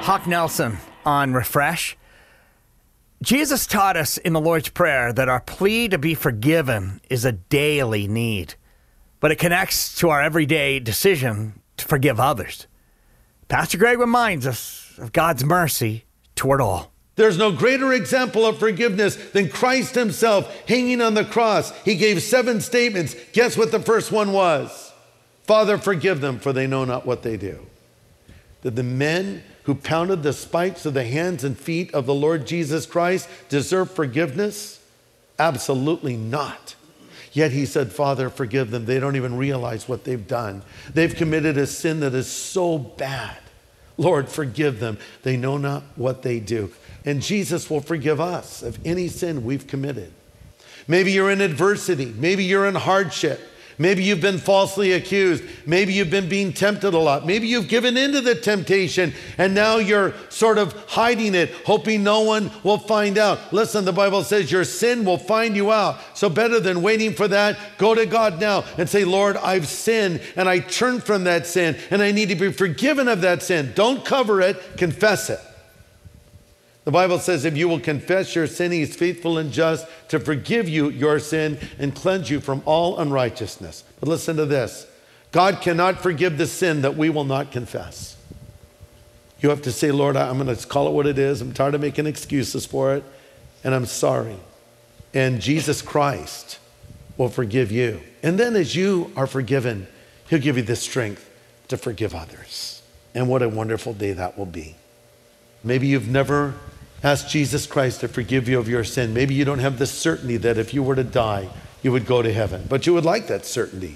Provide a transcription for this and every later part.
Hawk Nelson on Refresh. Jesus taught us in the Lord's Prayer that our plea to be forgiven is a daily need, but it connects to our everyday decision to forgive others. Pastor Greg reminds us of God's mercy toward all. There's no greater example of forgiveness than Christ himself hanging on the cross. He gave 7 statements. Guess what the first one was? Father, forgive them, for they know not what they do. Did the men who pounded the spikes of the hands and feet of the Lord Jesus Christ deserve forgiveness? Absolutely not. Yet he said, Father, forgive them. They don't even realize what they've done. They've committed a sin that is so bad. Lord, forgive them. They know not what they do. And Jesus will forgive us of any sin we've committed. Maybe you're in adversity. Maybe you're in hardship. Maybe you've been falsely accused. Maybe you've been being tempted a lot. Maybe you've given into the temptation and now you're sort of hiding it, hoping no one will find out. Listen, the Bible says your sin will find you out. So better than waiting for that, go to God now and say, Lord, I've sinned and I turn from that sin and I need to be forgiven of that sin. Don't cover it, confess it. The Bible says if you will confess your sin, he is faithful and just to forgive you your sin and cleanse you from all unrighteousness. But listen to this. God cannot forgive the sin that we will not confess. You have to say, Lord, I'm going to call it what it is. I'm tired of making excuses for it, and I'm sorry. And Jesus Christ will forgive you. And then as you are forgiven, he'll give you the strength to forgive others. And what a wonderful day that will be. Maybe you've never asked Jesus Christ to forgive you of your sin. Maybe you don't have the certainty that if you were to die, you would go to heaven. But you would like that certainty.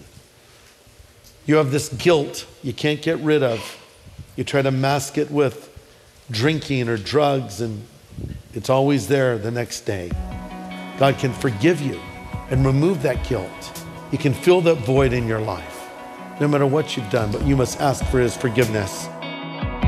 You have this guilt you can't get rid of. You try to mask it with drinking or drugs, and it's always there the next day. God can forgive you and remove that guilt. He can fill that void in your life, no matter what you've done, but you must ask for his forgiveness.